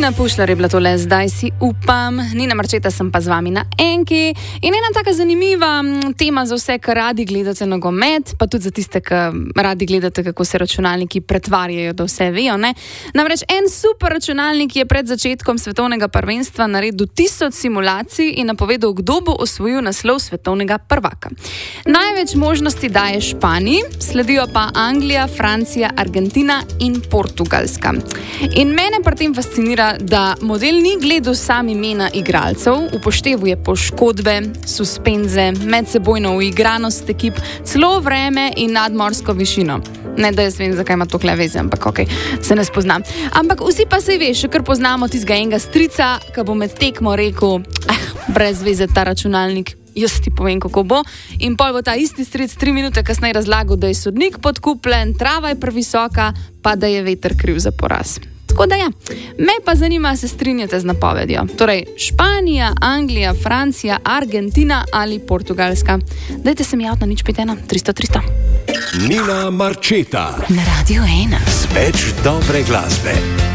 Nina Pušlar je bila tole, zdaj si upam. Nina Marčeta sem pa z vami na Enki. In ena taka zanimiva tema za vse, ki radi gledate nogomet, pa tudi za tiste, ki radi gledate, kako se računalniki pretvarjajo, da vse vejo, ne? Namreč en super računalnik je pred začetkom svetovnega prvenstva naredil 1000 simulacij in napovedal, kdo bo osvojil naslov svetovnega prvaka. Največ možnosti daje Španiji, sledijo pa Anglija, Francija, Argentina in Portugalska. In mene pri tem fascinira, da model ni gledal sam imena igralcev, upoštevuje poškodbe, suspenze, medsebojno uigranost ekip, celo vreme in nadmorsko višino. Ne, da jaz vem, zakaj ima to veze, ampak okej, se ne spoznam. Ampak vsi pa se veš, ker poznamo tistega enega strica, ki bo med tekmo rekel, brez veze ta računalnik, jaz ti povem, kako bo. In pol bo ta isti stric 3 minute kasneje razlagal, da je sodnik podkupljen, trava je previsoka, pa da je veter kriv za poraz. Tako da ja, me pa zanima, se strinjate z napovedjo. Torej, Španija, Anglija, Francija, Argentina ali Portugalska. Dajte se mi javiti na 051 300 300. Nina Marčeta Na Radio 1. z več dobre glasbe.